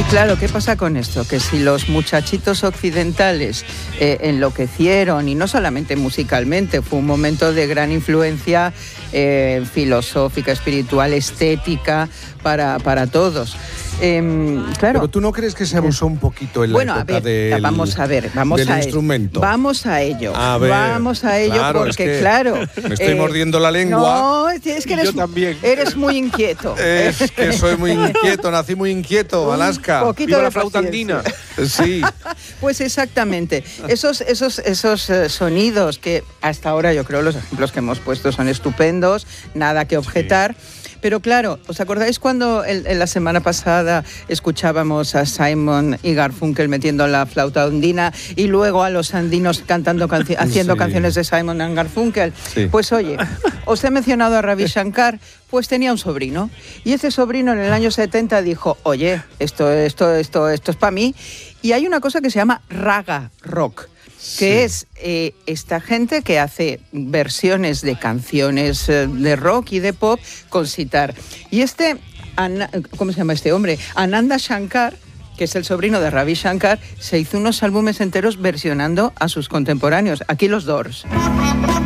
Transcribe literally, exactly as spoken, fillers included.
claro, ¿qué pasa con esto? Que si los muchachitos occidentales eh, enloquecieron, y no solamente musicalmente, fue un momento de gran influencia eh, filosófica, espiritual, estética, para, para todos. Eh, claro. Pero ¿tú no crees que se abusó un poquito en la bueno, época a ver, del, vamos a ver, vamos del a instrumento? Vamos a ello. A ver, vamos a ello claro, porque, es que claro. Me estoy eh, mordiendo la lengua. No, es que eres, yo también. eres muy inquieto. Es que soy muy inquieto, nací muy inquieto, Alaska. Un poquito Viva de la flauta paciencia. andina. Sí. Pues exactamente. Esos, esos, esos eh, sonidos que hasta ahora yo creo los ejemplos que hemos puesto son estupendos, nada que objetar. Sí. Pero claro, ¿os acordáis cuando el, en la semana pasada escuchábamos a Simon y Garfunkel metiendo la flauta andina y luego a los andinos cantando canci- haciendo sí. canciones de Simon and Garfunkel? Sí. Pues oye, os he mencionado a Ravi Shankar, pues tenía un sobrino y ese sobrino en el año setenta dijo, oye, esto, esto, esto, esto es para mí. Y hay una cosa que se llama raga rock, que sí. es eh, esta gente que hace versiones de canciones eh, de rock y de pop con sitar. Y este, Ana, ¿cómo se llama este hombre? Ananda Shankar, que es el sobrino de Ravi Shankar, se hizo unos álbumes enteros versionando a sus contemporáneos. Aquí los Doors.